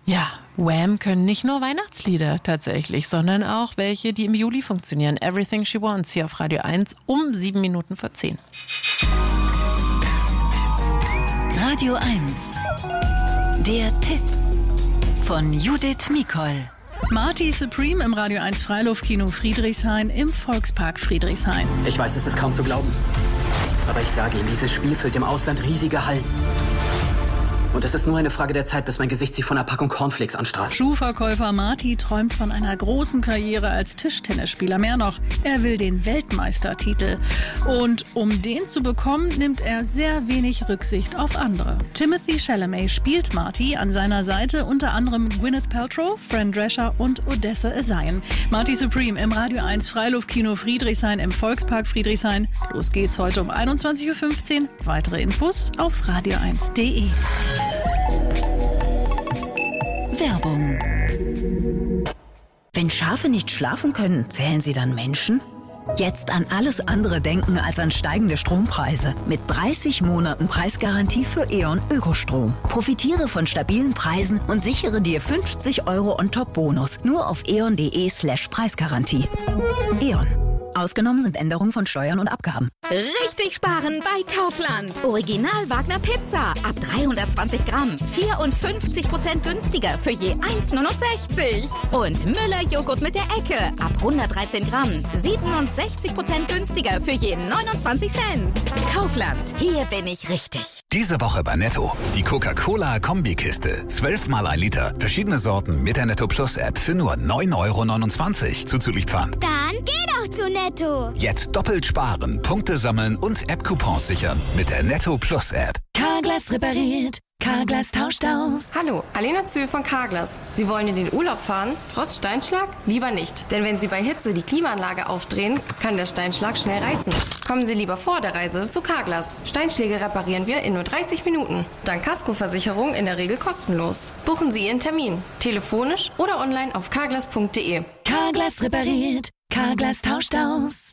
Ja, Wham können nicht nur Weihnachtslieder tatsächlich, sondern auch welche, die im Juli funktionieren. Everything She Wants hier auf Radio 1 um 7 Minuten vor 10. Radio 1. Der Tipp von Judith Mikol. Marty Supreme im Radio 1 Freiluftkino Friedrichshain im Volkspark Friedrichshain. Ich weiß, es ist kaum zu glauben. Aber ich sage Ihnen, dieses Spiel füllt im Ausland riesige Hallen. Und es ist nur eine Frage der Zeit, bis mein Gesicht sie von einer Packung Cornflakes anstrahlt. Schuhverkäufer Marty träumt von einer großen Karriere als Tischtennisspieler. Mehr noch, er will den Weltmeistertitel. Und um den zu bekommen, nimmt er sehr wenig Rücksicht auf andere. Timothée Chalamet spielt Marty, an seiner Seite unter anderem Gwyneth Paltrow, Fran Drescher und Odessa Esayan. Marty Supreme im Radio 1 Freiluftkino Friedrichshain im Volkspark Friedrichshain. Los geht's heute um 21.15 Uhr. Weitere Infos auf radio1.de. Werbung. Wenn Schafe nicht schlafen können, zählen sie dann Menschen? Jetzt an alles andere denken als an steigende Strompreise. Mit 30 Monaten Preisgarantie für E.ON Ökostrom. Profitiere von stabilen Preisen und sichere dir 50 € on-top-Bonus. Nur auf eon.de/Preisgarantie. E.ON. Ausgenommen sind Änderungen von Steuern und Abgaben. Richtig sparen bei Kaufland. Original Wagner Pizza. Ab 320 Gramm. 54% günstiger für je 1,69. Und Müller Joghurt mit der Ecke. Ab 113 Gramm. 67% günstiger für je 29 Cent. Kaufland. Hier bin ich richtig. Diese Woche bei Netto. Die Coca-Cola-Kombikiste. 12 mal 1 Liter. Verschiedene Sorten mit der Netto Plus App für nur 9,29 € zuzüglich Pfand. Dann geh doch zu Netto. Jetzt doppelt sparen, Punkte sammeln und App-Coupons sichern mit der Netto Plus App. Carglass repariert. Carglass tauscht aus. Hallo, Alena Zühl von Carglass. Sie wollen in den Urlaub fahren? Trotz Steinschlag? Lieber nicht. Denn wenn Sie bei Hitze die Klimaanlage aufdrehen, kann der Steinschlag schnell reißen. Kommen Sie lieber vor der Reise zu Carglass. Steinschläge reparieren wir in nur 30 Minuten. Dank Kaskoversicherung in der Regel kostenlos. Buchen Sie Ihren Termin. Telefonisch oder online auf carglass.de. Carglass repariert. Carglass tauscht aus.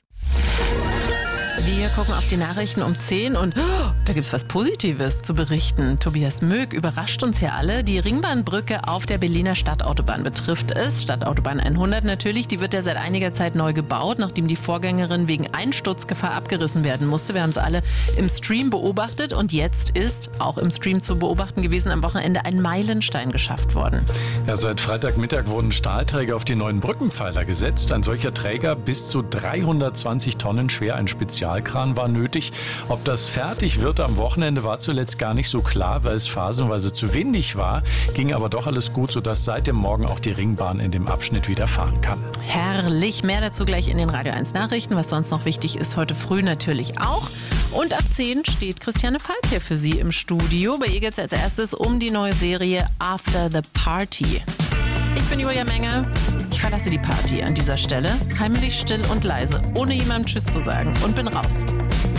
Wir gucken auf die Nachrichten um 10 und da gibt's was Positives zu berichten. Tobias Möck überrascht uns ja alle. Die Ringbahnbrücke auf der Berliner Stadtautobahn betrifft es. Stadtautobahn 100 natürlich, die wird ja seit einiger Zeit neu gebaut, nachdem die Vorgängerin wegen Einsturzgefahr abgerissen werden musste. Wir haben es alle im Stream beobachtet und jetzt ist auch im Stream zu beobachten gewesen am Wochenende ein Meilenstein geschafft worden. Ja, seit Freitagmittag wurden Stahlträger auf die neuen Brückenpfeiler gesetzt. Ein solcher Träger bis zu 320 Tonnen schwer, ein Spezialkran war nötig. Ob das fertig wird am Wochenende war zuletzt gar nicht so klar, weil es phasenweise zu windig war. Ging aber doch alles gut, sodass seit dem Morgen auch die Ringbahn in dem Abschnitt wieder fahren kann. Herrlich, mehr dazu gleich in den Radio 1 Nachrichten. Was sonst noch wichtig ist, heute früh natürlich auch. Und ab 10 steht Christiane Falk hier für Sie im Studio. Bei ihr geht es als erstes um die neue Serie After the Party. Ich bin Julia Menger. Ich verlasse die Party an dieser Stelle, heimlich, still und leise, ohne jemandem Tschüss zu sagen und bin raus.